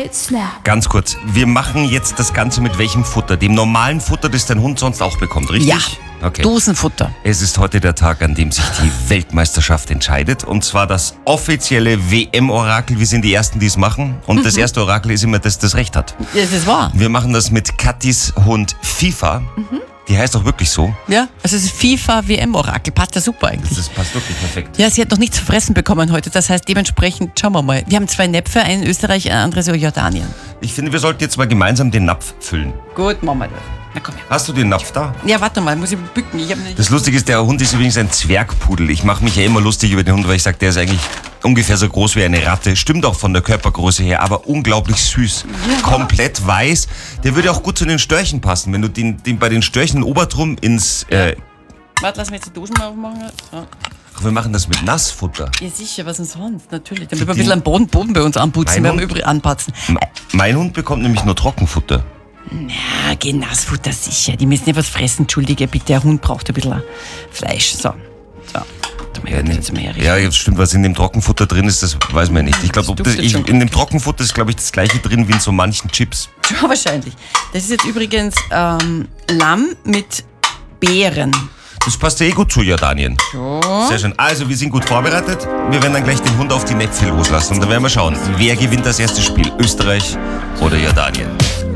Great Snack. Ganz kurz, wir machen jetzt das Ganze mit welchem Futter? Dem normalen Futter, das dein Hund sonst auch bekommt, richtig? Ja, Okay. Dosenfutter. Es ist heute der Tag, an dem sich die Weltmeisterschaft entscheidet. Und zwar das offizielle WM-Orakel. Wir sind die Ersten, die es machen. Und das erste Orakel ist immer, dass das Recht hat. Ja, das ist wahr. Wir machen das mit Kathis Hund FIFA. Die heißt auch wirklich so. Ja, also es ist FIFA-WM-Orakel. Passt ja super eigentlich. Das passt wirklich perfekt. Ja, sie hat noch nichts zu fressen bekommen heute. Das heißt, dementsprechend schauen wir mal. Wir haben 2 Näpfe, einen in Österreich, ein anderes in Jordanien. Ich finde, wir sollten jetzt mal gemeinsam den Napf füllen. Gut, machen wir das. Na komm her. Hast du den Napf da? Ja, warte mal, muss ich bücken. Ich hab nicht. Das Lustige ist, der Hund ist übrigens ein Zwergpudel. Ich mache mich ja immer lustig über den Hund, weil ich sage, der ist eigentlich ungefähr so groß wie eine Ratte. Stimmt auch von der Körpergröße her, aber unglaublich süß. Ja. Komplett weiß. Der würde auch gut zu den Störchen passen. Wenn du den bei den Störchen Obertrum ins... Warte, lass mich jetzt die Dosen mal aufmachen. So. wir machen das mit Nassfutter. Ja, sicher, was denn sonst? Natürlich. Damit wir ein bisschen am Boden bei uns anputzen. Wir haben übrig anpatzen. Mein Hund bekommt nämlich nur Trockenfutter. Ja, geh Nassfutter sicher. Die müssen nicht was fressen. Entschuldige bitte, der Hund braucht ein bisschen Fleisch. So. Ja, jetzt stimmt, was in dem Trockenfutter drin ist, das weiß man nicht. Ich glaube, in dem Trockenfutter ist, glaube ich, das gleiche drin wie in so manchen Chips. Ja, wahrscheinlich. Das ist jetzt übrigens Lamm mit Beeren. Das passt ja eh gut zu Jordanien. Ja. Sehr schön. Also, wir sind gut vorbereitet. Wir werden dann gleich den Hund auf die Näpfe loslassen. Und dann werden wir schauen, wer gewinnt das erste Spiel. Österreich oder Jordanien.